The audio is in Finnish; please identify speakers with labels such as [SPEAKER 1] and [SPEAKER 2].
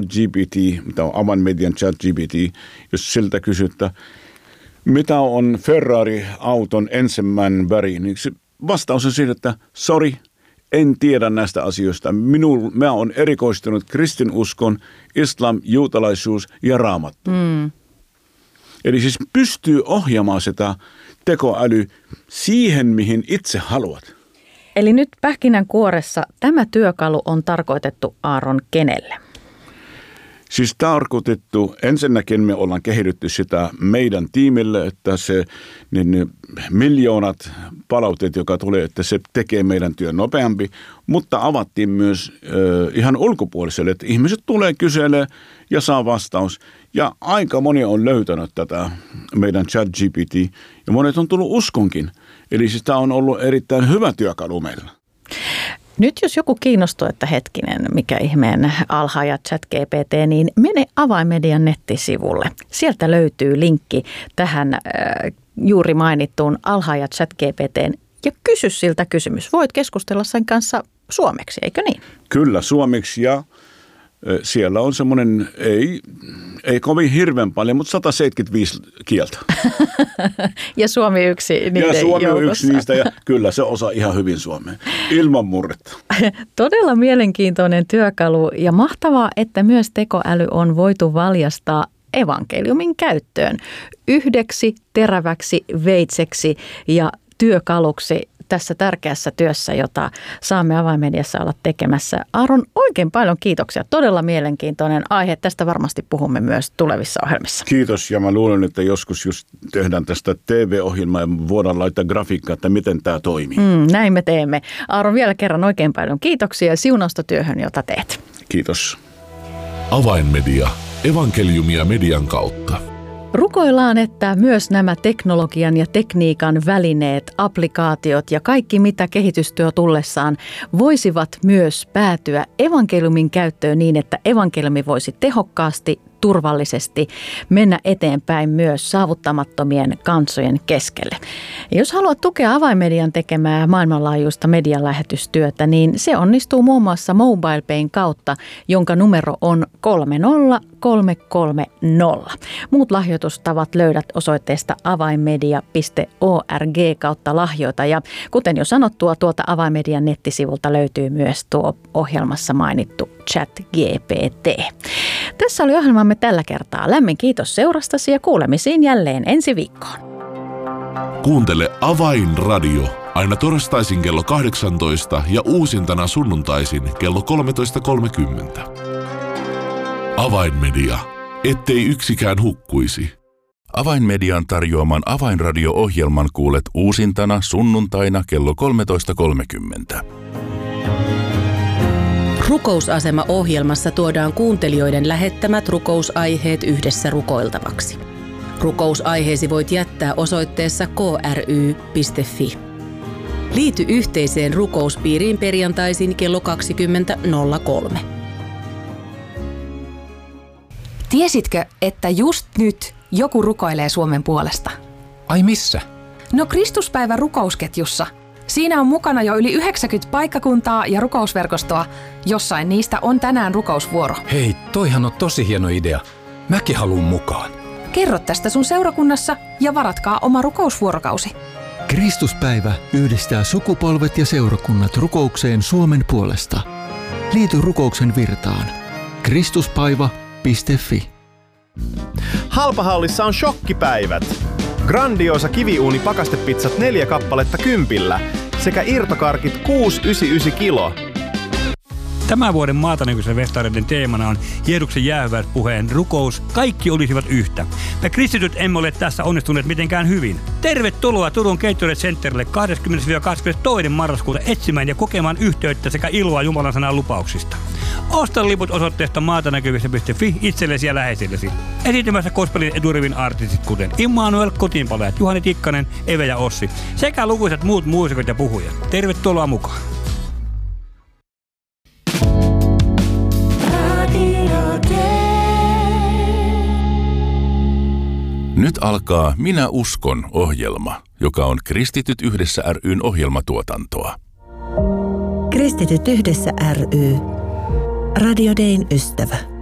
[SPEAKER 1] ChatGPT, mitä on avainmedian ChatGPT, jos siltä kysyttä, mitä on Ferrari-auton ensimmäinen väri, niin vastaus on siitä, että sorry, en tiedä näistä asioista. Mä oon erikoistunut kristinuskon, islam, juutalaisuus ja raamattu. Eli siis pystyy ohjaamaan sitä tekoäly siihen, mihin itse haluat.
[SPEAKER 2] Eli nyt pähkinänkuoressa tämä työkalu on tarkoitettu, Aaron, kenelle?
[SPEAKER 1] Siis tarkoitettu, ensinnäkin me ollaan kehitetty sitä meidän tiimille, että se niin miljoonat palautteet, joka tulee, että se tekee meidän työn nopeampi, mutta avattiin myös ihan ulkopuoliselle, että ihmiset tulee kyselee ja saa vastaus. Ja aika moni on löytänyt tätä meidän ChatGPT ja monet on tullut uskonkin. Eli siis tämä on ollut erittäin hyvä työkalu meillä.
[SPEAKER 2] Nyt jos joku kiinnostuu, että hetkinen, mikä ihmeen Alha ja ChatGPT, niin mene Avainmedian nettisivulle. Sieltä löytyy linkki tähän juuri mainittuun Alha ja ChatGPT:n ja kysy siltä kysymys. Voit keskustella sen kanssa suomeksi, eikö niin?
[SPEAKER 1] Kyllä, suomeksi ja siellä on semmoinen, ei kovin hirveän paljon, mutta 175 kieltä.
[SPEAKER 2] Ja Suomi yksi niiden joukossa.
[SPEAKER 1] Ja Suomi on yksi niistä ja kyllä se osaa ihan hyvin suomea, ilman murretta.
[SPEAKER 2] Todella mielenkiintoinen työkalu ja mahtavaa, että myös tekoäly on voitu valjastaa evankeliumin käyttöön yhdeksi teräväksi veitseksi ja työkaluksi tässä tärkeässä työssä, jota saamme Avainmediassa olla tekemässä. Aaron, oikein paljon kiitoksia. Todella mielenkiintoinen aihe. Tästä varmasti puhumme myös tulevissa ohjelmissa.
[SPEAKER 1] Kiitos ja mä luulen, että joskus just tehdään tästä TV-ohjelmaa ja voidaan laittaa grafiikkaa, että miten tämä toimii.
[SPEAKER 2] Näin me teemme. Aaron, vielä kerran oikein paljon kiitoksia ja siunausta työhön, jota teet.
[SPEAKER 1] Kiitos.
[SPEAKER 3] Avainmedia. Evankeliumia median kautta.
[SPEAKER 2] Rukoillaan, että myös nämä teknologian ja tekniikan välineet, applikaatiot ja kaikki mitä kehitystyö tullessaan voisivat myös päätyä evankeliumin käyttöön niin, että evankeliumi voisi tehokkaasti, turvallisesti mennä eteenpäin myös saavuttamattomien kansojen keskelle. Ja jos haluat tukea Avainmedian tekemää maailmanlaajuista median lähetystyötä, niin se onnistuu muun muassa MobilePayn kautta, jonka numero on 30330. Muut lahjoitustavat löydät osoitteesta avainmedia.org/lahjoita. Ja kuten jo sanottua, tuolta Avainmedian nettisivulta löytyy myös tuo ohjelmassa mainittu ChatGPT. Tässä oli ohjelmamme tällä kertaa. Lämmin kiitos seurastasi ja kuulemisiin jälleen ensi viikkoon.
[SPEAKER 3] Kuuntele Avainradio aina torstaisin kello 18 ja uusintana sunnuntaisin kello 13.30. Avainmedia, ettei yksikään hukkuisi.
[SPEAKER 4] Avainmedian tarjoaman Avainradio-ohjelman kuulet uusintana sunnuntaina kello 13.30.
[SPEAKER 5] Rukousasema-ohjelmassa tuodaan kuuntelijoiden lähettämät rukousaiheet yhdessä rukoiltavaksi. Rukousaiheesi voit jättää osoitteessa kry.fi. Liity yhteiseen rukouspiiriin perjantaisin kello 20.03.
[SPEAKER 6] Tiesitkö, että just nyt joku rukoilee Suomen puolesta?
[SPEAKER 7] Ai missä?
[SPEAKER 6] No Kristuspäivän rukousketjussa. Siinä on mukana jo yli 90 paikkakuntaa ja rukousverkostoa. Jossain niistä on tänään rukousvuoro.
[SPEAKER 7] Hei, toihan on tosi hieno idea. Mäkin haluun mukaan.
[SPEAKER 6] Kerro tästä sun seurakunnassa ja varatkaa oma rukousvuorokausi.
[SPEAKER 8] Kristuspäivä yhdistää sukupolvet ja seurakunnat rukoukseen Suomen puolesta. Liity rukouksen virtaan. Kristuspaiva.fi.
[SPEAKER 9] Halpahallissa on shokkipäivät. Grandiosa kiviuuni pakastepizzat 4 kappaletta 10 sekä irtokarkit 6,99 kilo.
[SPEAKER 10] Tämän vuoden maatanäkyisen festareiden teemana on Jeesuksen jäähyväispuheen rukous. Kaikki olisivat yhtä. Me kristityt emme ole tässä onnistuneet mitenkään hyvin. Tervetuloa Turun Gatorade Centerille 20-22. marraskuuta etsimään ja kokemaan yhteyttä sekä iloa Jumalan sanan lupauksista. Osta liput osoitteesta maatanäkyvissä.fi itsellesi ja läheisillesi. Esiintymässä gospelin eturivin artistit kuten Immanuel, Kotiinpalajat, Juhani Tikkanen, Eve ja Ossi sekä lukuisat muut muusikot ja puhujat. Tervetuloa mukaan!
[SPEAKER 4] Nyt alkaa Minä uskon -ohjelma, joka on Kristityt yhdessä ry:n ohjelmatuotantoa.
[SPEAKER 11] Kristityt yhdessä ry. Radio Dayn ystävä.